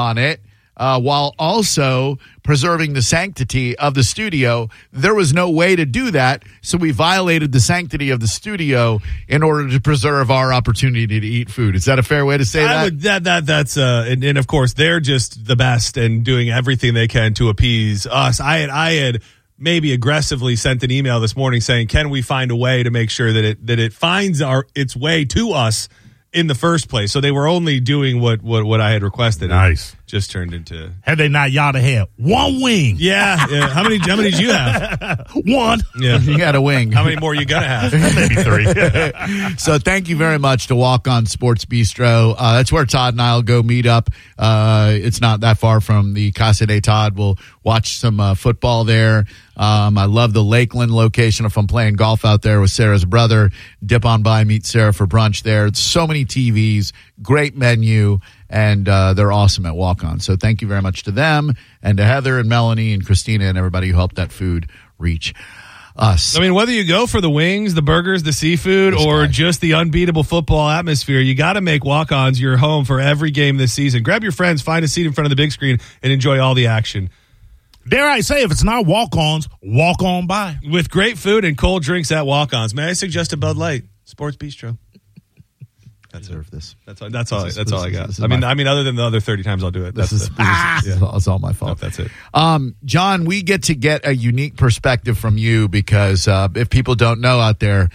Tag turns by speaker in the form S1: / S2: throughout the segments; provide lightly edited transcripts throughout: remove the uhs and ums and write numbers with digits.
S1: on it while also preserving the sanctity of the studio. There was no way to do that, so we violated the sanctity of the studio in order to preserve our opportunity to eat food. Is that a fair way to say
S2: That's and of course they're just the best and doing everything they can to appease us. I had maybe aggressively sent an email this morning saying, can we find a way to make sure that it finds its way to us in the first place? So they were only doing what I had requested.
S3: Nice.
S2: It just turned into.
S3: Had they not, y'all had one wing.
S2: Yeah. How many did you have?
S3: One.
S2: Yeah.
S1: You got a wing.
S2: How many more you gonna have?
S3: Maybe 3.
S1: So thank you very much to Walk On Sports Bistro. That's where Todd and I'll go meet up. It's not that far from the Casa de Todd. We'll watch some football there. I love the Lakeland location. If I'm playing golf out there with Sarah's brother, dip on by, meet Sarah for brunch there. It's so many TVs, great menu, and they're awesome at Walk On. So thank you very much to them and to Heather and Melanie and Christina and everybody who helped that food reach us.
S2: I mean, whether you go for the wings, the burgers, the seafood, or just the unbeatable football atmosphere, you got to make Walk-Ons your home for every game this season. Grab your friends, find a seat in front of the big screen, and enjoy all the action.
S3: Dare I say, if it's not walk-ons, walk on by.
S2: With great food and cold drinks at Walk-Ons. May I suggest a Bud Light? Sports Bistro.
S1: That's this.
S2: That's all I got. I mean, other than the other 30 times I'll do it.
S1: It's all my fault.
S2: Nope, that's it.
S1: John, we get a unique perspective from you because if people don't know out there,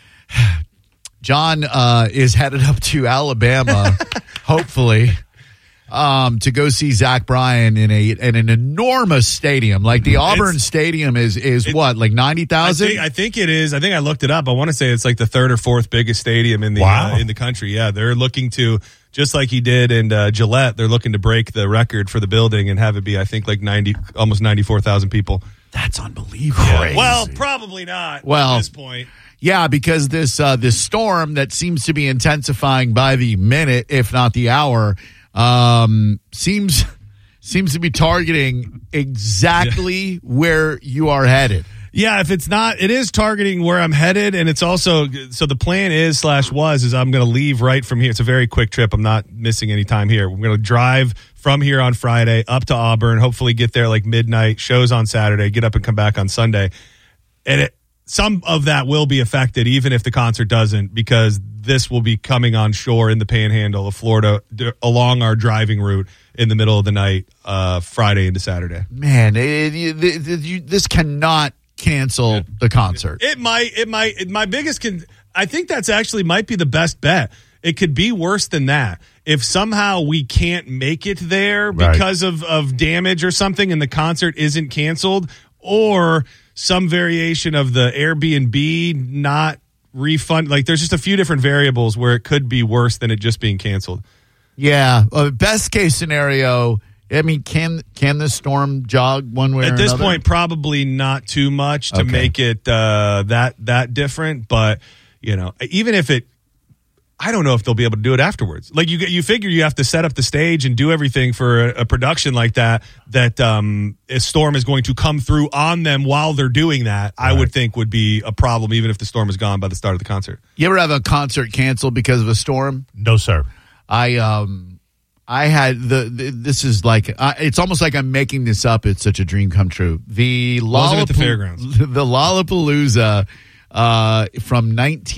S1: John is headed up to Alabama, hopefully, to go see Zach Bryan in an enormous stadium. Like the Auburn Stadium is what, like 90,000?
S2: I think it is. I think I looked it up. I want to say it's like the third or fourth biggest stadium in the in the country. Yeah, they're looking to, just like he did in Gillette, they're looking to break the record for the building and have it be, I think, like almost 94,000 people.
S1: That's unbelievable.
S2: Yeah. Well, probably not at this point.
S1: Yeah, because this storm that seems to be intensifying by the minute, if not the hour, seems to be targeting exactly where you are headed.
S2: Yeah, if it's not, it is targeting where I'm headed, and it's also, so the plan is I'm going to leave right from here. It's a very quick trip. I'm not missing any time here. We're going to drive from here on Friday up to Auburn, hopefully get there like midnight, shows on Saturday, get up and come back on Sunday. And some of that will be affected, even if the concert doesn't, because this will be coming on shore in the panhandle of Florida along our driving route in the middle of the night, Friday into Saturday.
S1: Man, this cannot cancel the concert.
S2: It might. My biggest I think that's actually might be the best bet. It could be worse than that. If somehow we can't make it there because of damage or something and the concert isn't canceled, or some variation of the Airbnb not refund. Like, there's just a few different variables where it could be worse than it just being canceled.
S1: Yeah. Best case scenario, I mean, can the storm jog one way or another?
S2: At this point, probably not too much to make it that different. But, you know, even if it, I don't know if they'll be able to do it afterwards. Like, you figure you have to set up the stage and do everything for a production like that a storm is going to come through on them while they're doing that, I would think would be a problem, even if the storm is gone by the start of the concert.
S1: You ever have a concert canceled because of a storm?
S3: No, sir.
S1: I had this is like, it's almost like I'm making this up. It's such a dream come true. The
S2: at the fairgrounds.
S1: The Lollapalooza from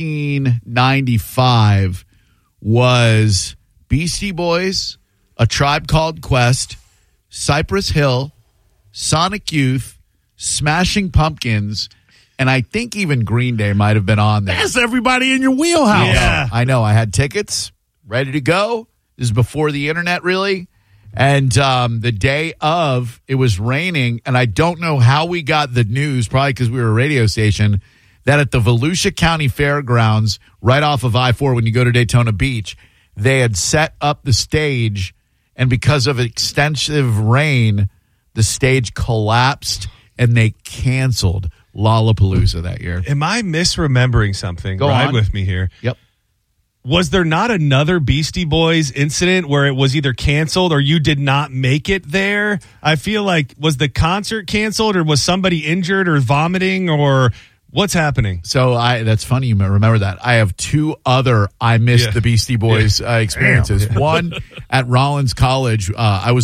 S1: 1995 was Beastie Boys, A Tribe Called Quest, Cypress Hill, Sonic Youth, Smashing Pumpkins, and I think even Green Day might have been on there.
S3: That's everybody in your wheelhouse.
S2: Yeah.
S1: I know. I had tickets ready to go. This is before the internet, really. And the day of, it was raining, and I don't know how we got the news, probably because we were a radio station, that at the Volusia County Fairgrounds, right off of I-4 when you go to Daytona Beach, they had set up the stage, and because of extensive rain, the stage collapsed, and they canceled Lollapalooza that year.
S2: Am I misremembering something?
S1: Go
S2: Ride
S1: on.
S2: with me here.
S1: Yep.
S2: Was there not another Beastie Boys incident where it was either canceled or you did not make it there? I feel like, was the concert canceled, or was somebody injured or vomiting, or what's happening?
S1: So that's funny you remember that. I have two other I missed the Beastie Boys experiences. One at Rollins College. I was